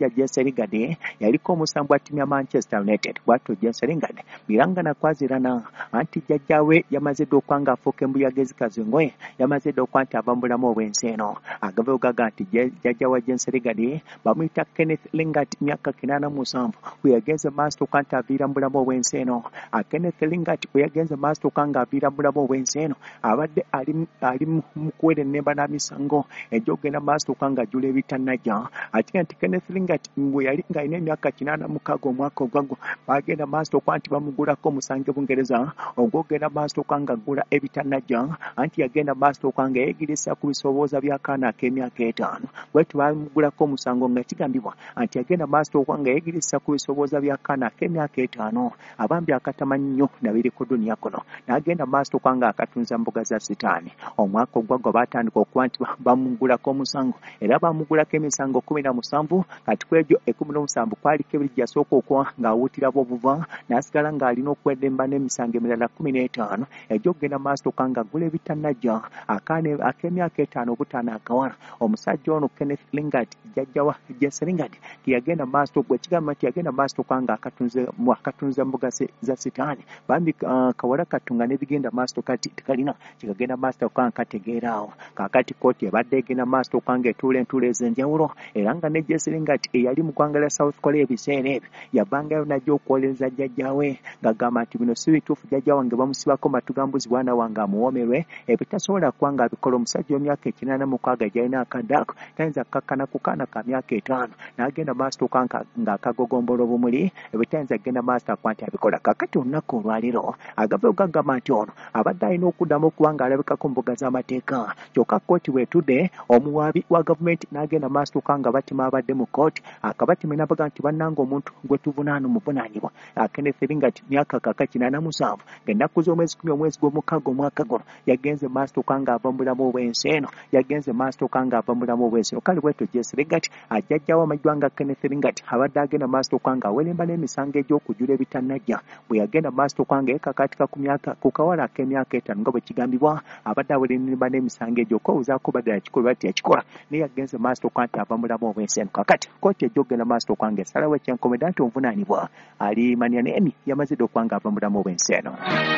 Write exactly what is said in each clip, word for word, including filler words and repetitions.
omusajja Jesse Lingard yaliko omusanvu wa ttiimu ya Manchester United. Bw'atyo Jesse Lingard birangana kwazirana anti jjajjawe yamaze dde okwanga afuuka embuyaga ezikazingoye yamaze dde okwa nti ava mu bulamu obw'ensi eno. Agave ogaga nti jjajja wa Jesse Lingard bamuyita Kenneth Lingard myaka kinaana mu musanvu bwe yagenze maaso okwa nti aviira mu bulamu obw'ensi eno. Kenneth Lingard bwe yagenze maaso okwa nga aviira mu bulamu obw'ensi eno abadde ali ali mu kuwera ennemba n'amisango egy'okugenda maaso okwa nga ajjula ebitannajja. Ate nti Kenneth Lingard bwe yali ng'alina emyaka kinaana mukaaga omwaka ogwago bagenda maaso okwa nti bamugulako omusango e Bungereza ogw'okugenda maaso okwa nga aggula ebitannajja anti yagenda maaso okwa nga yeegirisa ku bisobooza by'akaana ak'emyaka etaano. Bw'etyo bamugulako omusango nga kigambibwa nti yagenda maaso okwa nga yeegirisa ku bisobooza by'akaana ak'emyaka etaano abambi akatamanyi nnyo nabiri ku duniya kuno n'agenda maaso okwa nga akatunza mbuga za sitaani. Omwaka ogwago baatandika okuba nti bamugulako omusango era bamugulako emisango kumi na musanvu kati ku egyo ekumi n'omusanvu kwaliko ebiri gyasooka okwa ng'awuutirako obuva n'asigala ng'alina okwedemba n'emisango emirala kumi n'etaano egy'okugenda maaso okwa nga aggula ebitannajja akaana ak'emyaka etaano obutaano akawala. Omusajja ono Kenneth Lingard jjajja wa Jesse Lingard yagenda maaso gwe kigamba nti yagenda maaso okwa nga akatunze akatunza mbuga za sitaani bambi uh, kawala katunga n'ebigenda maaso kati tekalina kikagenda maaso okwa nga kategeeraawo. Kaakati kooti ebadde egenda maaso okwa nga etuula entuula ez'enjawulo era nga ne Jesse Lingard eyali mu ggwanga lya South Korea ebiseera ebyo yabangayo najja okwolereza jjajjaawe ng'agamba nti bino si bituufu jjajja wange bamusibako matugambuzi bwana wange amuwoomerwe ebitasobola kuba nga abikola. Omusajja w'emyaka ekinaana mukaaga gy'alina akadde ako tayinza kukakkana ku kaana ka myaka etaano n'agenda maaso okwa ng'akagogombola obumuli ebitayinza kugenda maaso akwa nti abikola. Kaakati olunaku olwaliro agave ogagamba nti ono abadde alina okuddamu okuba ng'alabikako mu mbuga z'amateeka kyokka kooti bw'etudde omuwaabi wa gavumenti n'agenda maaso okwa nga batima abadde mu kooti akabatima n'abaga nti bannanga omuntu gwe tuvunaana omuvunaanibwa Kenneth Lingard myaka kaka kinaana musanvu ng'ennaku z'omwezi kumi omwezi gw'omukaaga omwaka guno yagenze maaso okwa nga ava mu bulamu obw'ensi eno yagenze maaso okwa nga ava mu bulamu obw'ensi eno. Kale bw'etyo Jesse Lingard ajjajjawo amajjwa nga Kenneth Lingard abadde agenda maaso okwa nga awelemba n'emisango egy'okujula ebitannajja bwe yagenda maaso okwa nga yeekakaatika ku myaka ku kawala ak'emyaka etaano nga bwe kigambibwa abadde awelemba n'emisango egyo okwewuzaako baddala kikulu bati yakikola naye yagenze maaso okwa nti ava mu bulamu obw'ensi eno. Kakati kooti egy'okugenda maaso okwa nga esalawo ekyenkomedde nti omuvunaanibwa ali Manianemi yamaze dde okwa nga ava mu bulamu obw'ensi eno.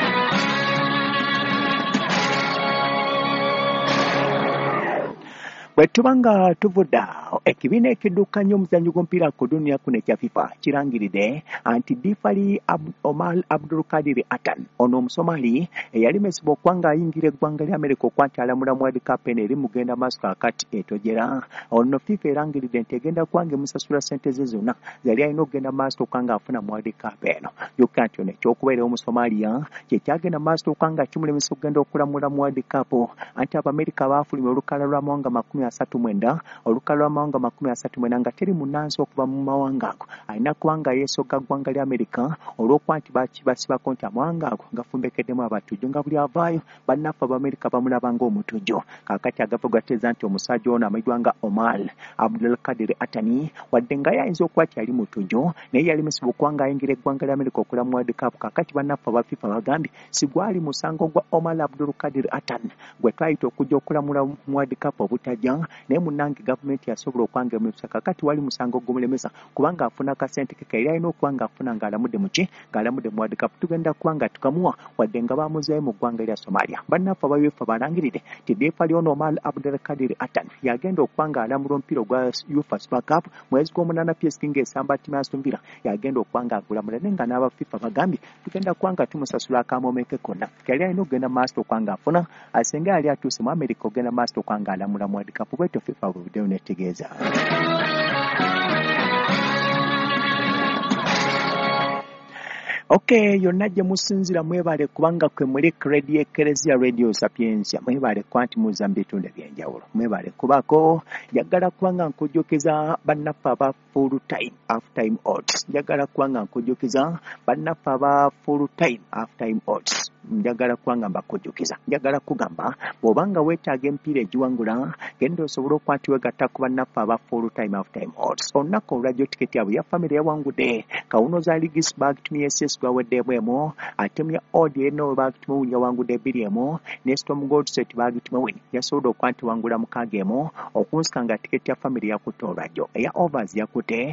Bwe tuba nga tuvudde awo ekibiina ekiddukanya omuzannyo gw'omupiira ku duniya kuno ekya FIFA kirangiridde anti Difali Omar Abdulkadir Atan ono Omusomali eyalemesebwa okuba nga ayingira eggwanga lya Amerika okuba nti alamula mu World Cup eno eri mugenda maaso kaakati etojera. Ono FIFA erangiridde nti egenda kuba nga emusasula ssente ze zonna zali alina okugenda maaso okuba nga afuna mu World Cup eno. Yokka nti ono ekyokubeera Omusomaliya kye kyagenda maaso okuba nga kimulemesa okugenda okulamula mu World Cup anti Abamerika baafulumya olukala lw'amawanga makumi asatu mwenda olukala lw'amawanga makumi asatu mwenda nga teri munnansi okuva mu mawanga ago alina kuba nga yeesogga ggwanga lya Amerika olw'okuba nti bakibasibako nti amawanga ago gafumbekeddemu abatujju nga buli avaayo bannaffe Abamerika bamulaba ng'omutujju. Kaakati agava gateeza nti omusajja ono amajjwa nga Omar Abdulkadir Atani wadde nga yayinza okuba ti yali mutujju naye yalemesebwa okuba nga ayingira eggwanga lya Amerika okulamu World Cup. Kaakati bannaffe aba FIFA bagambye si gwali musango gwa Omar Abdulkadir Atan gwe twayita okujja okulamula mu World Cup obutajja naye munnange gavumenti yasobola okuba nga emulemesa. Kaakati wali musango gumulemesa kubanga afuna akasente ke kayali alina okuba nga afuna ng'alamudde mu ki ng'alamudde mu World Cup. Tugenda kuba nga tukamuwa wadde nga bamuzaayo mu ggwanga lya Somalia. Bannaffe aba UEFA balangirire ti Difali ono Omar Abdulkadir Atan yagenda okuba nga alamula omupiira ogwa UEFA Super Cup mwezi gw'omunaana P S G ng'esamba ttiimu ya Aston Villa yagenda okuba nga agulamula naye nga n'aba FIFA bagambye tugenda kuba nga tumusasula akamoomeke konna kayali alina okugenda maaso okuba nga afuna asinga yali atuuse mu Amerika okugenda maaso okuba nga alamula mu World Cup. Bwetyo FIFA bwebuddeyo netegeeza. Okay, yonna gye musinzira mwebale kubanga kwe muli Radio Eklezia Radio Sapiensia mwebale kwanti muza mu bitundu eby'enjawulo mwebale kubako njagala kubanga nkujjukiza bannaffe aba full time half time odds njagala kubanga nkujjukiza bannaffe aba full time half time odds njagala kubanga mbakujjukiza njagala kugamba bw'obanga weetaaga empiira egiwangula genda osobole okuba nti wegatta ku bannaffe aba full time half time odds olunaku olulajjo tiketi yabwe ya famire yawangudde kawuno za ligis bag tumi S S gwaweddeemu emu ate mu ya odi eno bag tumi win yawangudde ebbiri emu ne storm gold set bag tumi win yasobodde okuba nti wangula mukaaga emu okunsika nga tiketi ya famire yakutte olwajjo eya overs yakutte